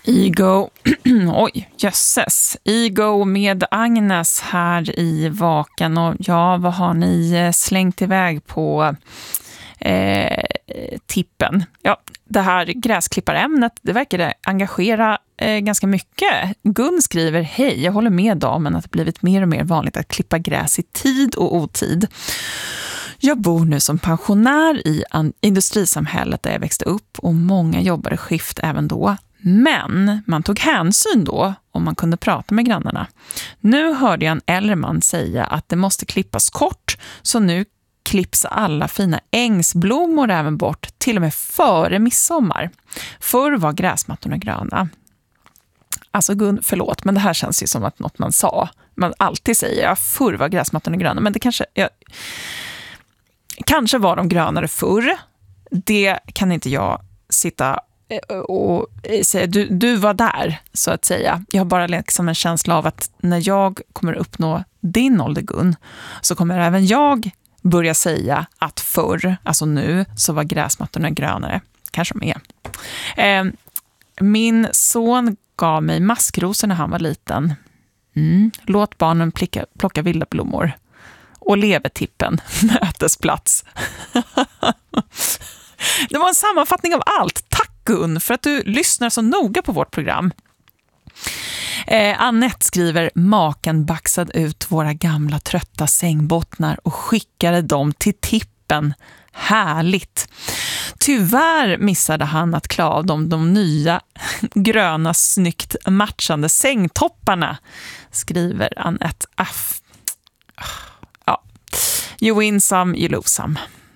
Ego, oj, jösses. Ego med Agnes här i Vaken. Och ja, vad har ni slängt iväg på tippen? Ja, det här gräsklipparämnet, det verkar engagera ganska mycket. Gun skriver, hej, jag håller med damen att det blivit mer och mer vanligt att klippa gräs i tid och otid. Jag bor nu som pensionär i industrisamhället där jag växte upp och många jobbade skift även då. Men man tog hänsyn då om man kunde prata med grannarna. Nu hörde jag en äldre man säga att det måste klippas kort, så nu klipps alla fina ängsblommor även bort, till och med före midsommar. Förr var gräsmattorna gröna. Alltså Gun, förlåt, men det här känns ju som att något man sa. Man alltid säger, ja, förr var gräsmattorna gröna, men det kanske var de grönare förr. Det kan inte jag sitta och säga, du var där, så att säga. Jag har bara liksom en känsla av att när jag kommer uppnå din ålder, Gun, så kommer även jag börja säga att förr, alltså nu, så var gräsmattorna grönare. Kanske de är. Min son gav mig maskrosor när han var liten. Låt barnen plocka vilda blommor. Och levertippen, mötesplats. Det var en sammanfattning av allt. Tack Gun för att du lyssnar så noga på vårt program. Annette skriver, maken baxade ut våra gamla trötta sängbottnar och skickade dem till tippen. Härligt. Tyvärr missade han att klä av de nya gröna snyggt matchande sängtopparna, skriver Annette. Ja. You win some, you lose some.